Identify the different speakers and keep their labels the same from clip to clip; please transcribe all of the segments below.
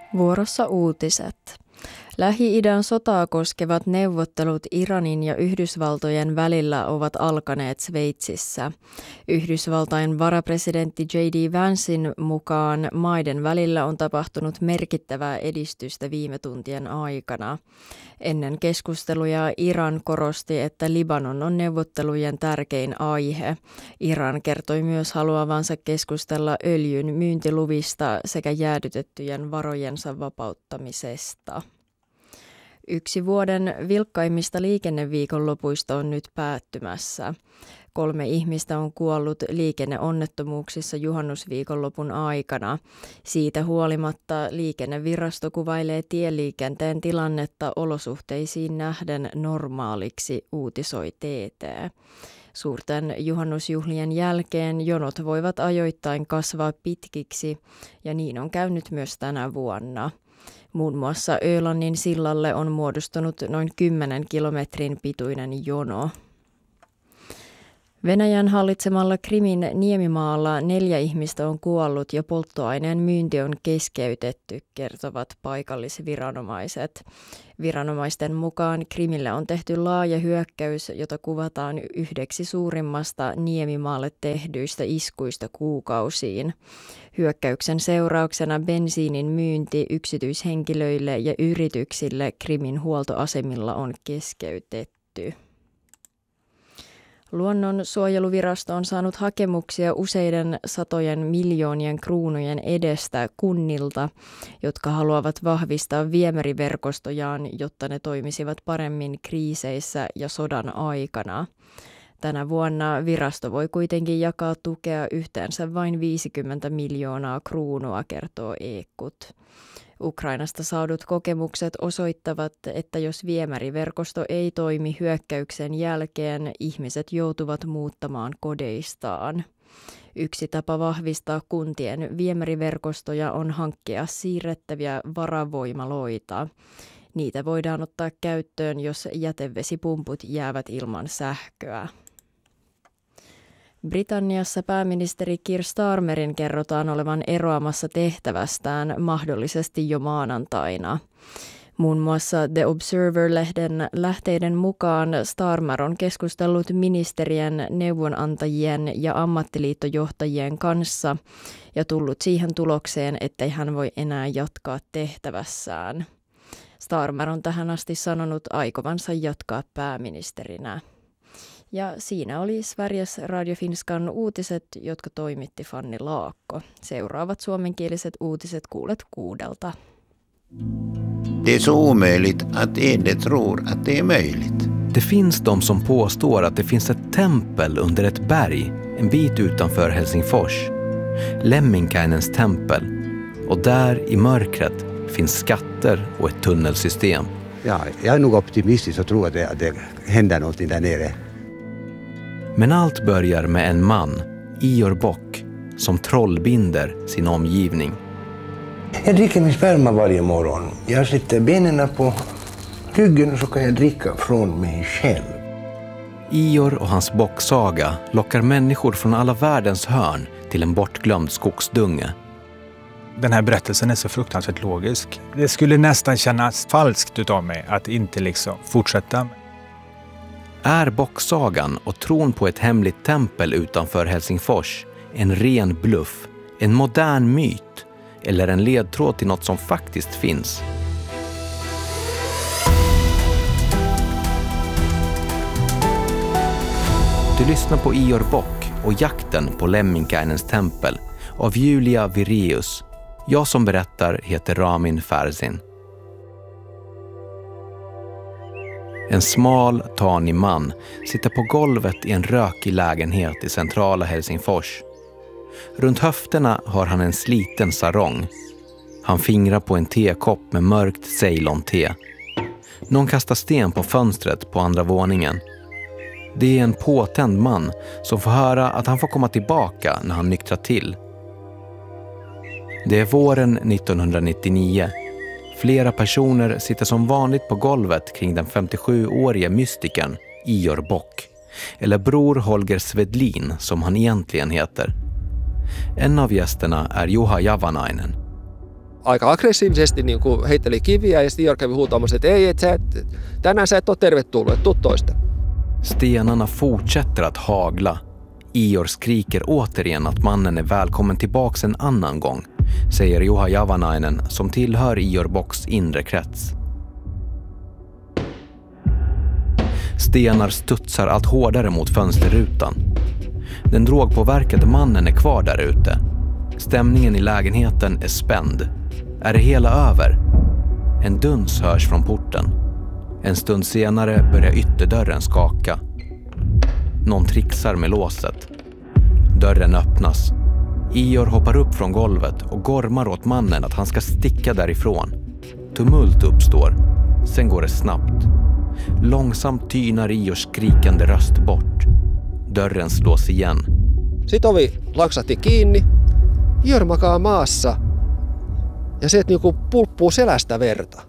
Speaker 1: Vuorossa uutiset. Lähi-idän sotaa koskevat neuvottelut Iranin ja Yhdysvaltojen välillä ovat alkaneet Sveitsissä. Yhdysvaltain varapresidentti J.D. Vancein mukaan maiden välillä on tapahtunut merkittävää edistystä viime tuntien aikana. Ennen keskusteluja Iran korosti, että Libanon on neuvottelujen tärkein aihe. Iran kertoi myös haluavansa keskustella öljyn myyntiluvista sekä jäädytettyjen varojensa vapauttamisesta. Yksi vuoden vilkkaimmista liikenneviikonlopuista on nyt päättymässä. 3 ihmistä on kuollut liikenneonnettomuuksissa juhannusviikonlopun aikana. Siitä huolimatta liikennevirasto kuvailee tieliikenteen tilannetta olosuhteisiin nähden normaaliksi, uutisoi TT. Suurten juhannusjuhlien jälkeen jonot voivat ajoittain kasvaa pitkiksi ja niin on käynyt myös tänä vuonna. Muun muassa Ölannin sillalle on muodostunut noin 10 kilometrin pituinen jono. Venäjän hallitsemalla Krimin niemimaalla 4 ihmistä on kuollut ja polttoaineen myynti on keskeytetty, kertovat paikallisviranomaiset. Viranomaisten mukaan Krimille on tehty laaja hyökkäys, jota kuvataan yhdeksi suurimmasta niemimaalle tehdyistä iskuista kuukausiin. Hyökkäyksen seurauksena bensiinin myynti yksityishenkilöille ja yrityksille Krimin huoltoasemilla on keskeytetty. Luonnonsuojeluvirasto on saanut hakemuksia useiden satojen miljoonien kruunujen edestä kunnilta, jotka haluavat vahvistaa viemäriverkostojaan, jotta ne toimisivat paremmin kriiseissä ja sodan aikana. Tänä vuonna virasto voi kuitenkin jakaa tukea yhteensä vain 50 miljoonaa kruunua, kertoo Ekut. Ukrainasta saadut kokemukset osoittavat, että jos viemäriverkosto ei toimi hyökkäyksen jälkeen, ihmiset joutuvat muuttamaan kodeistaan. Yksi tapa vahvistaa kuntien viemäriverkostoja on hankkia siirrettäviä varavoimaloita. Niitä voidaan ottaa käyttöön, jos jätevesipumput jäävät ilman sähköä. Britanniassa pääministeri Keir Starmerin kerrotaan olevan eroamassa tehtävästään mahdollisesti jo maanantaina. Muun muassa The Observer-lehden lähteiden mukaan Starmer on keskustellut ministerien, neuvonantajien ja ammattiliittojohtajien kanssa ja tullut siihen tulokseen, ettei hän voi enää jatkaa tehtävässään. Starmer on tähän asti sanonut aikovansa jatkaa pääministerinä. Ja siinä oli Sveriges Radio Finskan uutiset, jotka toimitti Fanny Laakko. Seuraavat suomenkieliset uutiset kuulet 6.
Speaker 2: Det är så omöjligt att Ede tror att det är möjligt.
Speaker 3: Det finns de som påstår att det finns ett tempel under ett berg en bit utanför Helsingfors. Lemminkäinens tempel. Och där i mörkret finns skatter och ett tunnelsystem.
Speaker 4: Ja, jag är nog optimistisk och tror att det händer något där nere.
Speaker 3: Men allt börjar med en man, Ior Bock, som trollbinder sin omgivning.
Speaker 5: Jag dricker min sperma varje morgon. Jag sätter benen på ryggen och så kan jag dricka från mig själv.
Speaker 3: Ior och hans bocksaga lockar människor från alla världens hörn till en bortglömd skogsdunge.
Speaker 6: Den här berättelsen är så fruktansvärt logisk. Det skulle nästan kännas falskt utav mig att inte fortsätta.
Speaker 3: Är bocksagan och tron på ett hemligt tempel utanför Helsingfors en ren bluff, en modern myt eller en ledtråd till något som faktiskt finns? Du lyssnar på Ior Bock och jakten på Lemminkäinens tempel av Julia Vireus. Jag som berättar heter Ramin Ferzin. En smal, tanig man sitter på golvet i en rökig lägenhet i centrala Helsingfors. Runt höfterna har han en sliten sarong. Han fingrar på en tekopp med mörkt Ceylon-te. Någon kastar sten på fönstret på andra våningen. Det är en påtänd man som får höra att han får komma tillbaka när han nyktrar till. Det är våren 1999. Flera personer sitter som vanligt på golvet kring den 57-årige mystikern Ior Bock, eller bror Holger Svedlin som han egentligen heter. En av gästerna är Juha Javanainen.
Speaker 7: aika aggressiivisesti niin kuin heitteli kiviä ja Ior kävi huutaamassa, että ei, tänään sä et ole tervetullut, että tuu toista.
Speaker 3: Stenarna fortsätter att hagla. Ior skriker återigen att mannen är välkommen tillbaks en annan gång, säger Juha Javanainen som tillhör Ior Boks inre krets. Stenar studsar allt hårdare mot fönsterrutan. Den drogpåverkade mannen är kvar där ute. Stämningen i lägenheten är spänd. Är det hela över? En duns hörs från porten. En stund senare börjar ytterdörren skaka. Någon trixar med låset. Dörren öppnas. Ior hoppar upp från golvet och gormar åt mannen att han ska sticka därifrån. Tumult uppstår. Sen går det snabbt. Långsamt tynar Iors skrikande röst bort. Dörren slås igen.
Speaker 7: Sitten ovi laksahti kiinni. Ior makaa maassa. Ja se niinku pulppuu selästä verta.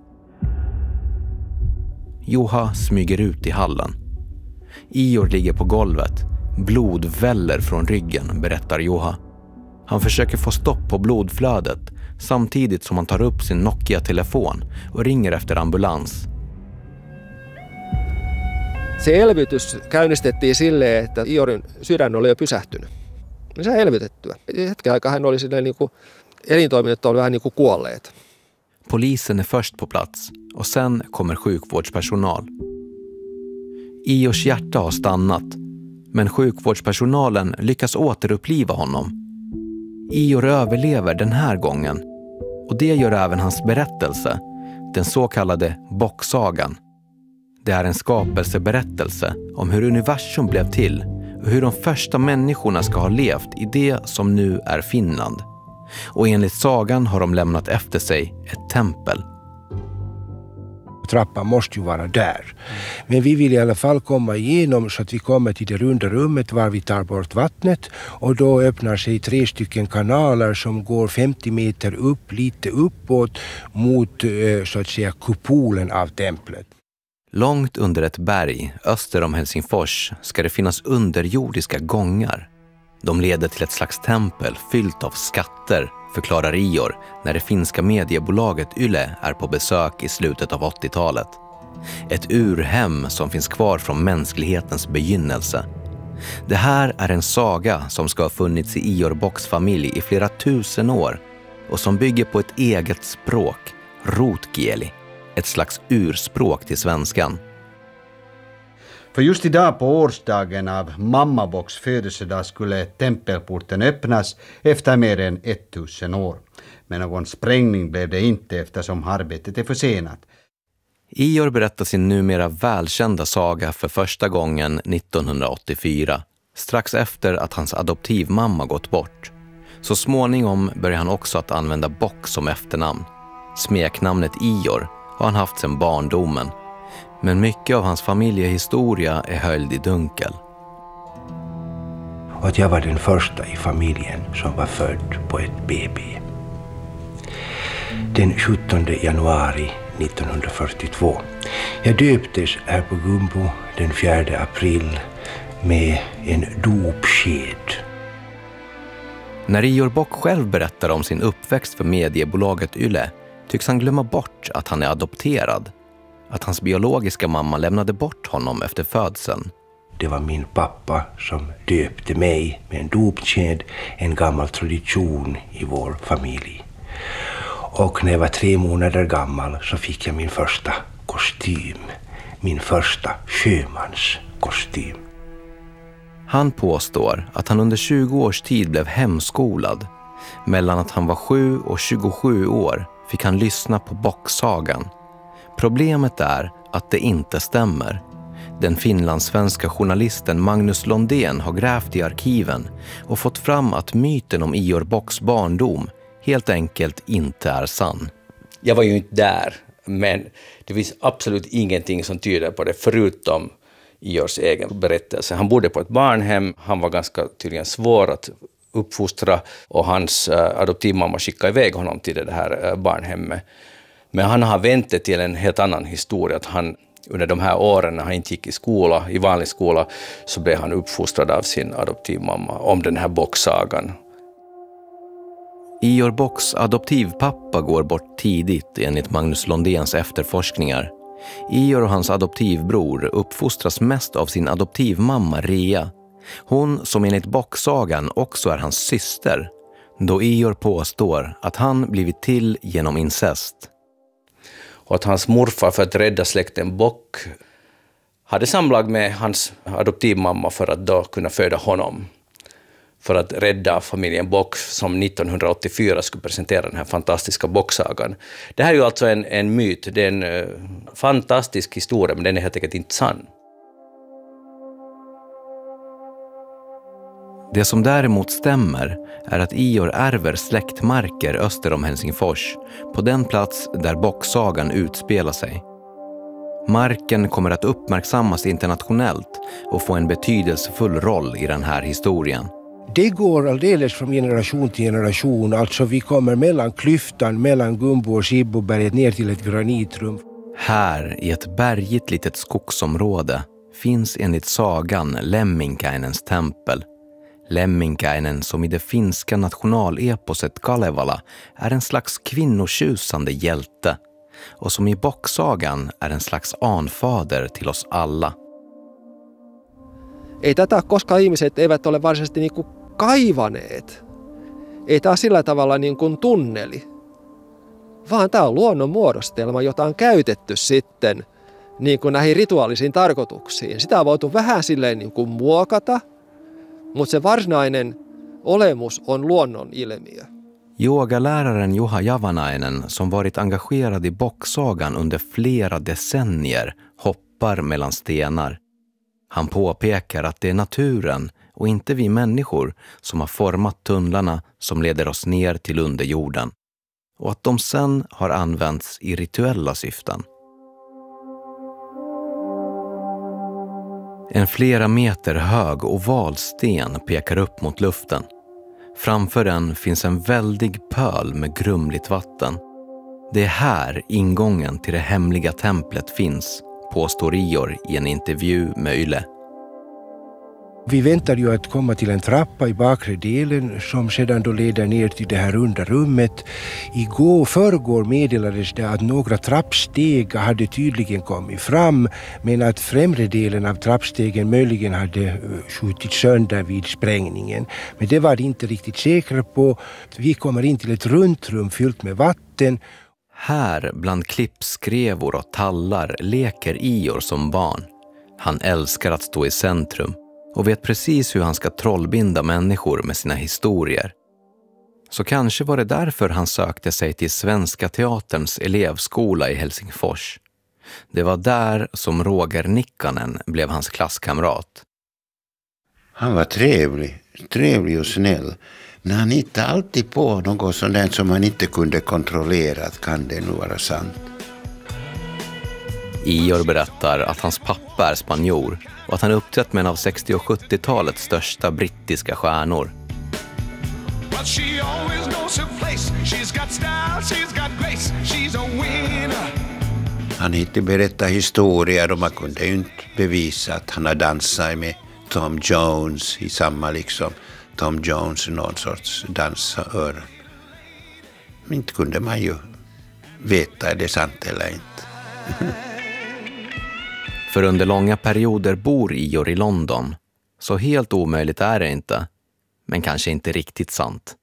Speaker 3: Juha smyger ut i hallen. Ior ligger på golvet. Blod väller från ryggen, berättar Juha. Han försöker få stopp på blodflödet samtidigt som han tar upp sin Nokia-telefon och ringer efter ambulans.
Speaker 7: Se elvytys käynnistettiin silleen, että Iorin sydän oli jo pysähtynyt. Me sai elvytettyä. Hetken aikaa hän oli silleen niin kuin elintoiminnot oli vähän niin kuin kuolleet.
Speaker 3: Polisen är först på plats och sen kommer sjukvårdspersonal. Iors hjärta har stannat, men sjukvårdspersonalen lyckas återuppliva honom. Ior överlever den här gången, och det gör även hans berättelse, den så kallade Bocksagan. Det är en skapelseberättelse om hur universum blev till och hur de första människorna ska ha levt i det som nu är Finland. Och enligt sagan har de lämnat efter sig ett tempel.
Speaker 5: Trappan måste ju vara där. Men vi vill i alla fall komma igenom så att vi kommer till det runda rummet var vi tar bort vattnet. Och då öppnar sig 3 stycken kanaler som går 50 meter upp, lite uppåt mot så att säga kupolen av templet.
Speaker 3: Långt under ett berg öster om Helsingfors ska det finnas underjordiska gångar. De leder till ett slags tempel fyllt av skatter, förklarar Ior när det finska mediebolaget Yle är på besök i slutet av 80-talet. Ett urhem som finns kvar från mänsklighetens begynnelse. Det här är en saga som ska ha funnits i Ior Boks familj i flera tusen år och som bygger på ett eget språk, rotkieli, ett slags urspråk till svenskan.
Speaker 8: För just idag på årsdagen av Mamma Boks födelsedag skulle tempelporten öppnas efter mer än 1000 år. Men någon sprängning blev det inte eftersom arbetet är försenat.
Speaker 3: Ior berättar sin numera välkända saga för första gången 1984, strax efter att hans adoptivmamma gått bort. Så småningom börjar han också att använda Bock som efternamn. Smeknamnet Ior har han haft sedan barndomen. Men mycket av hans familjehistoria är höljd i dunkel.
Speaker 5: Och att jag var den första i familjen som var född på ett BB. Den 17 januari 1942. Jag döptes här på Gumbo den 4 april med en dopsked.
Speaker 3: När Ior Bock själv berättar om sin uppväxt för mediebolaget Yle tycks han glömma bort att han är adopterad. Att hans biologiska mamma lämnade bort honom efter födseln.
Speaker 5: Det var min pappa som döpte mig med en dopsked, en gammal tradition i vår familj. Och när jag var 3 månader gammal så fick jag min första kostym, min första sjömanskostym.
Speaker 3: Han påstår att han under 20 års tid blev hemskolad. Mellan att han var 7 och 27 år fick han lyssna på Bocksagan. Problemet är att det inte stämmer. Den finlandssvenska journalisten Magnus Londén har grävt i arkiven och fått fram att myten om Ior Bocks barndom helt enkelt inte är sann.
Speaker 9: Jag var ju inte där, men det finns absolut ingenting som tyder på det förutom Iors egen berättelse. Han bodde på ett barnhem, han var ganska tydligen svår att uppfostra och hans adoptivmamma skickade iväg honom till det här barnhemmet. Men han har vänt det till en helt annan historia. Att han under de här åren när han inte gick i vanlig skola, så blev han uppfostrad av sin adoptivmamma om den här Bocksagan.
Speaker 3: Ior Bocks adoptivpappa går bort tidigt enligt Magnus Londéns efterforskningar. Ior och hans adoptivbror uppfostras mest av sin adoptivmamma Rea. Hon som enligt Bocksagan också är hans syster, då Ior påstår att han blivit till genom incest.
Speaker 9: Och att hans morfar för att rädda släkten Bock hade samlag med hans adoptivmamma för att då kunna föda honom. För att rädda familjen Bock som 1984 skulle presentera den här fantastiska Bocksagan. Det här är ju alltså en myt, det är en fantastisk historia men den är helt enkelt inte sann.
Speaker 3: Det som däremot stämmer är att Ior ärver släktmarker öster om Helsingfors, på den plats där Bocksagan utspelar sig. Marken kommer att uppmärksammas internationellt och få en betydelsefull roll i den här historien.
Speaker 5: Det går alldeles från generation till generation, alltså vi kommer mellan klyftan mellan Gumbo och Sibboberget ner till ett granitrum.
Speaker 3: Här i ett bergigt litet skogsområde finns enligt sagan Lemminkäinens tempel. Lemminkäinen som i det finska nationaleposet Kalevala är en slags kvinnotjusande hjälte och som i Bocksagan är en slags anfader till oss alla.
Speaker 7: Ei tätä koskaan ihmiset eivät ole varsinaisesti niin kuin kaivaneet. Ei tämä sillä tavalla niin kuin tunneli, vaan tämä on luonnon muodostelma, jota on käytetty sitten niin kuin näihin rituaalisiin tarkoituksiin. Sitä on voitu vähän silleen niin kuin muokata, mutta se varsinainen olemus on luonnon ilmiö.
Speaker 3: Yogaläraren Juha Javanainen, som varit engagerad i Bocksagan under flera decennier, hoppar mellan stenar. Han påpekar att det är naturen och inte vi människor som har format tunnlarna som leder oss ner till underjorden. Och att de sen har använts i rituella syften. En flera meter hög oval sten pekar upp mot luften. Framför den finns en väldig pöl med grumligt vatten. Det är här ingången till det hemliga templet finns, påstår Ior i en intervju med Yle.
Speaker 5: Vi väntar ju att komma till en trappa i bakre delen som sedan då leder ner till det här runda rummet. Förrgår meddelades det att några trappsteg hade tydligen kommit fram, men att främre delen av trappstegen möjligen hade skjutit sönder vid sprängningen. Men det var inte riktigt säkra på. Vi kommer in till ett runt rum fyllt med vatten.
Speaker 3: Här bland klippskrevor och tallar leker Ior som barn. Han älskar att stå i centrum och vet precis hur han ska trollbinda människor med sina historier. Så kanske var det därför han sökte sig till Svenska teaterns elevskola i Helsingfors. Det var där som Roger Nikkanen blev hans klasskamrat.
Speaker 2: Han var trevlig och snäll. Men han hittade alltid på något sådant som han inte kunde kontrollera. Att kan det nu vara sant?
Speaker 3: Ior berättar att hans pappa är spanjor och att han uppträtt med en av 60- och 70-talets största brittiska stjärnor.
Speaker 2: Han hittade berätta historier och man kunde ju inte bevisa att han har dansat med Tom Jones i samma liksom Tom Jones, någon sorts dansöron. Men inte kunde man ju veta är det sant eller inte.
Speaker 3: För under långa perioder bor Ior i London, så helt omöjligt är det inte, men kanske inte riktigt sant.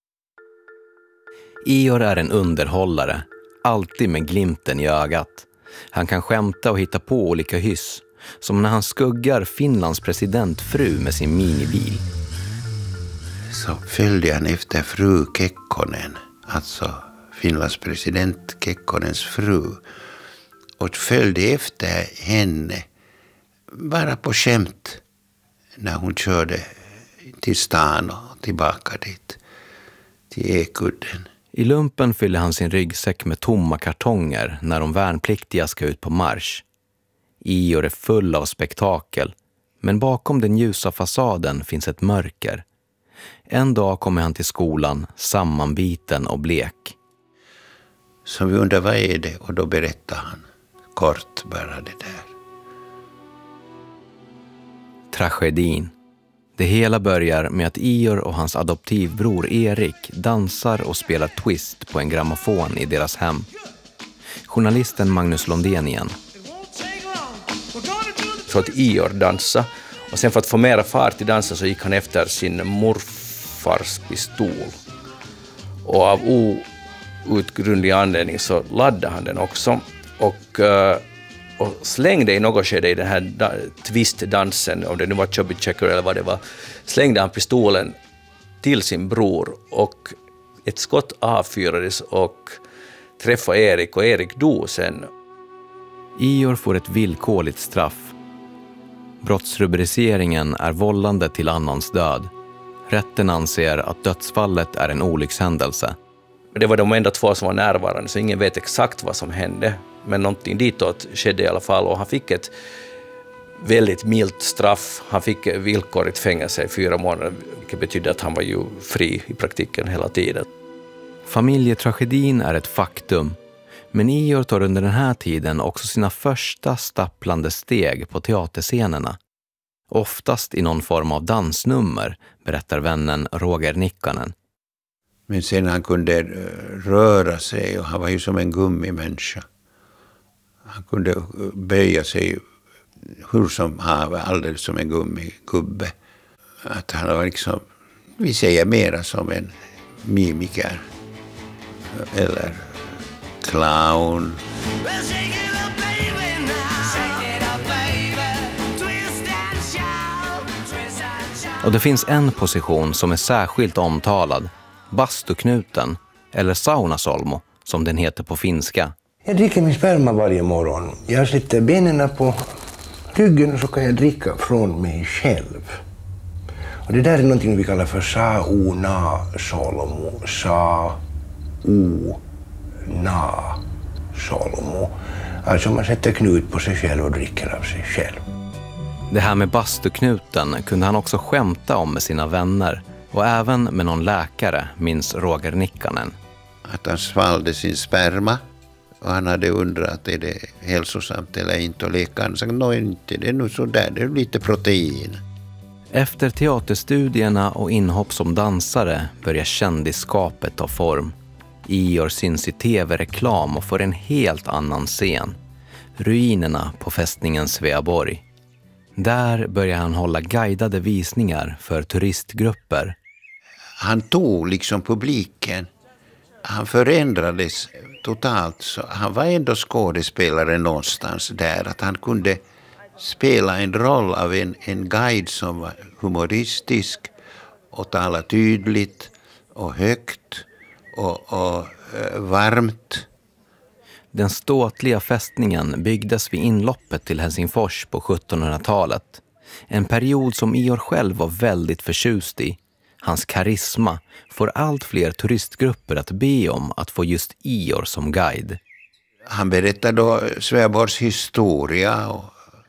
Speaker 3: Ior är en underhållare, alltid med glimten i ögat. Han kan skämta och hitta på olika hyss, som när han skuggar Finlands presidentfru med sin minibil.
Speaker 2: Så följde han efter fru Kekkonen, alltså Finlands president Kekkonens fru, och följde efter henne bara på skämt när hon körde till stan och tillbaka dit, till Ekudden.
Speaker 3: I lumpen fyller han sin ryggsäck med tomma kartonger när de värnpliktiga ska ut på marsch. Ior är full av spektakel, men bakom den ljusa fasaden finns ett mörker. En dag kommer han till skolan sammanbiten och blek.
Speaker 2: Så vi undrar vad är det, och då berättar han kort bara det där.
Speaker 3: Tragedin. Det hela börjar med att Ior och hans adoptivbror Erik dansar och spelar twist på en grammofon i deras hem. Journalisten Magnus Londén igen.
Speaker 9: Så att Ior dansade, och sen för att få mera fart i dansen så gick han efter sin morfars pistol. Och av outgrundlig anledning så laddade han den också och slängde i något skede i den här twistdansen, om det nu var Chubby Checker eller vad det var, slängde han pistolen till sin bror och ett skott avfyrades och träffade Erik, och Erik dog sen.
Speaker 3: Ior får ett villkorligt straff. Brottsrubriceringen är vållande till annans död. Rätten anser att dödsfallet är en olyckshändelse.
Speaker 9: Det var de enda två som var närvarande, så ingen vet exakt vad som hände. Men någonting ditåt skedde i alla fall, och han fick ett väldigt milt straff. Han fick villkorligt fängelse i 4 månader, vilket betyder att han var ju fri i praktiken hela tiden.
Speaker 3: Familjetragedin är ett faktum. Men Ior tar under den här tiden också sina första stapplande steg på teaterscenerna. Oftast i någon form av dansnummer, berättar vännen Roger Nikkanen.
Speaker 2: Men sen han kunde röra sig, och han var ju som en gummimänniska. Han kunde böja sig hur som han var, alldeles som en gummigubbe. Att han var liksom, vi säger mera som en mimiker eller clown.
Speaker 3: Och det finns en position som är särskilt omtalad. Bastuknuten, eller saunasolmo, som den heter på finska.
Speaker 5: Jag dricker min sperma varje morgon. Jag sätter benen på ryggen och så kan jag dricka från mig själv. Och det där är någonting vi kallar för sauna-solmo. Sa-o-na-solmo. Alltså man sätter knut på sig själv och dricker av sig själv.
Speaker 3: Det här med bastuknuten kunde han också skämta om med sina vänner. Och även med någon läkare, minns Roger Nikkanen.
Speaker 2: Att han svalde sin sperma. Och han hade undrat, är det hälsosamt eller inte? Och läkaren sa, nej inte, det är nog sådär, det är lite protein.
Speaker 3: Efter teaterstudierna och inhopp som dansare börjar kändisskapet ta form. Ior syns i tv-reklam och får en helt annan scen. Ruinerna på fästningen Sveaborg. Där börjar han hålla guidade visningar för turistgrupper.
Speaker 2: Han tog liksom publiken. Han förändrades totalt. Så han var ändå skådespelare någonstans där. Att han kunde spela en roll av en guide som var humoristisk och tala tydligt och högt och varmt.
Speaker 3: Den ståtliga fästningen byggdes vid inloppet till Helsingfors på 1700-talet. En period som Ior själv var väldigt förtjust i. Hans karisma får allt fler turistgrupper att be om att få just Ior som guide.
Speaker 2: Han berättade då Sveaborgs historia och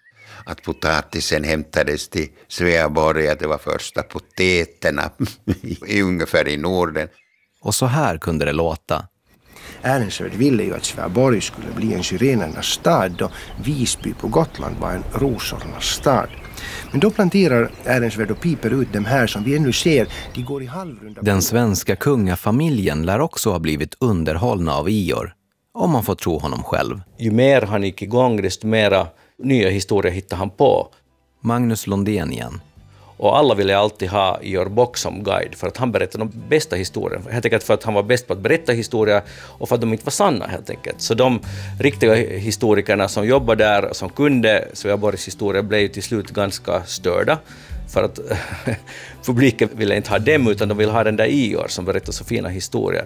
Speaker 2: att potatisen hämtades till Sveaborg, att det var första potäterna ungefär i Norden.
Speaker 3: Och så här kunde det låta.
Speaker 5: Ehrensvärd ville ju att Sveaborg skulle bli en syrenernas stad och Visby på Gotland var en rosornas stad. Men då planterar Ehrensvärd och piper ut dem här som vi ännu ser. De går i halvrunda.
Speaker 3: Den svenska kungafamiljen lär också ha blivit underhållna av Ior, om man får tro honom själv.
Speaker 9: Ju mer han gick igång, desto mera nya historier hittade han på.
Speaker 3: Magnus Londén igen.
Speaker 9: Och alla ville alltid ha Ior Bock som guide för att han berättade de bästa historierna. Helt enkelt för att han var bäst på att berätta historier och för att de inte var sanna helt enkelt. Så de riktiga historikerna som jobbade där och som kunde Sveaborgs historia blev till slut ganska störda. För att publiken ville inte ha dem utan de ville ha den där Ior som berättade så fina historier.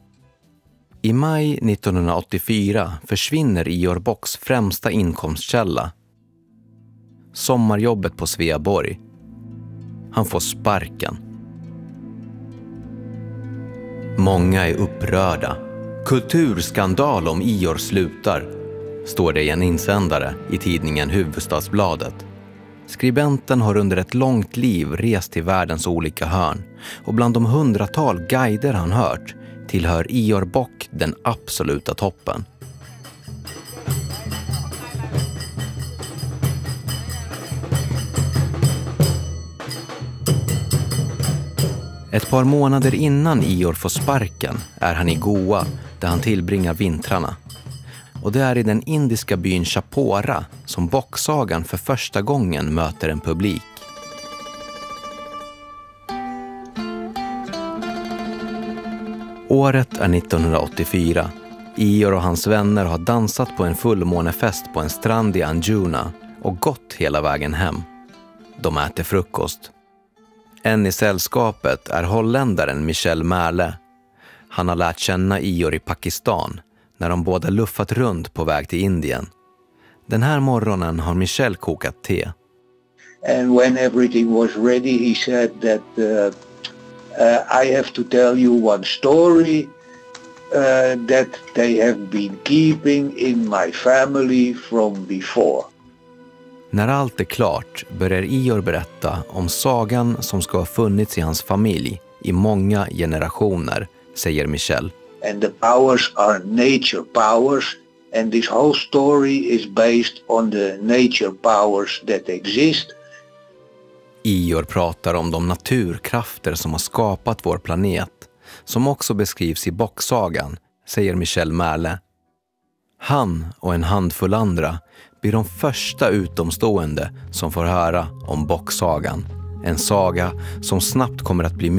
Speaker 3: I maj 1984 försvinner Ior Bocks främsta inkomstkälla. Sommarjobbet på Sveaborg. Han får sparken. Många är upprörda. Kulturskandal om Ior slutar, står det i en insändare i tidningen Hufvudstadsbladet. Skribenten har under ett långt liv rest till världens olika hörn och bland de 100-tal guider han hört tillhör Ior Bock den absoluta toppen. Ett par månader innan Ior får sparken är han i Goa där han tillbringar vintrarna. Och det är i den indiska byn Chapora som bocksagan för första gången möter en publik. Året är 1984. Ior och hans vänner har dansat på en fullmånefest på en strand i Anjuna och gått hela vägen hem. De äter frukost. En i sällskapet är holländaren Michel Merle. Han har lärt känna Ior i Pakistan när de båda luffat runt på väg till Indien. Den här morgonen har Michel kokat te.
Speaker 10: And when everything was ready he said that I have to tell you one story that they have been keeping in my family from before.
Speaker 3: När allt är klart börjar Ior berätta om sagan som ska ha funnits i hans familj i många generationer, säger Michel.
Speaker 10: And the powers are nature powers, and this whole story is based on the nature powers that exist.
Speaker 3: Ior pratar om de naturkrafter som har skapat vår planet, som också beskrivs i bocksagan, säger Michel Merle. Han och en handfull andra blir de första utomstående som får höra om bocksagan. En saga som snabbt kommer att bli